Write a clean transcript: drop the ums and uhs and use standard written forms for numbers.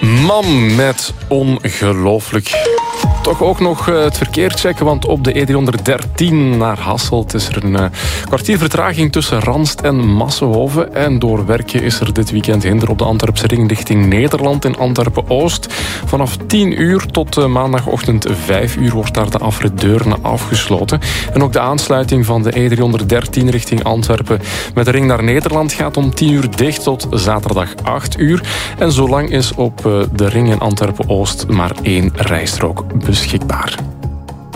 Man met ongelooflijk. Toch ook nog het verkeer checken, want op de E313 naar Hasselt is er een kwartier vertraging tussen Ranst en Massenhoven. En door werken is er dit weekend hinder op de Antwerpse ring richting Nederland in Antwerpen-Oost. Vanaf 10 uur tot maandagochtend 5 uur wordt daar de afrit Deurne afgesloten. En ook de aansluiting van de E313 richting Antwerpen met de ring naar Nederland gaat om 10 uur dicht tot zaterdag 8 uur. En zolang is op de ring in Antwerpen-Oost maar 1 rijstrook beschikbaar.